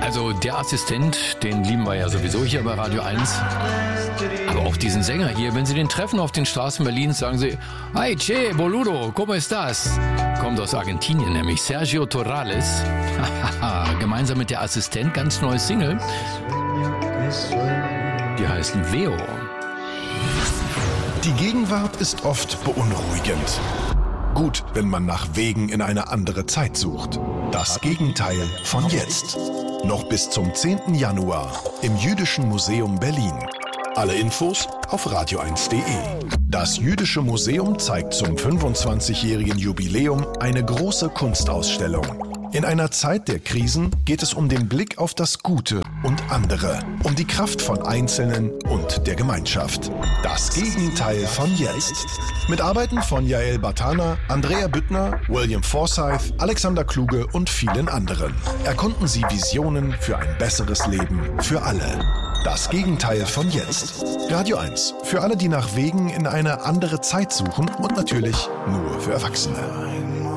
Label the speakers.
Speaker 1: Also der Assistent, den lieben wir ja sowieso hier bei Radio 1. Aber auch diesen Sänger hier, wenn Sie den treffen auf den Straßen Berlins, sagen Sie: Hey, che, boludo, ¿cómo estás? Kommt aus Argentinien, nämlich Sergio Torrales. Gemeinsam mit der Assistent, ganz neues Single. Die heißt Veo.
Speaker 2: Die Gegenwart ist oft beunruhigend. Gut, wenn man nach Wegen in eine andere Zeit sucht. Das Gegenteil von jetzt. Noch bis zum 10. Januar im Jüdischen Museum Berlin. Alle Infos auf radio1.de. Das Jüdische Museum zeigt zum 25-jährigen Jubiläum eine große Kunstausstellung. In einer Zeit der Krisen geht es um den Blick auf das Gute und andere, um die Kraft von Einzelnen und der Gemeinschaft. Das Gegenteil von jetzt. Mit Arbeiten von Yael Bartana, Andrea Büttner, William Forsythe, Alexander Kluge und vielen anderen. Erkunden Sie Visionen für ein besseres Leben für alle. Das Gegenteil von jetzt. Radio 1. Für alle, die nach Wegen in eine andere Zeit suchen und natürlich nur für Erwachsene.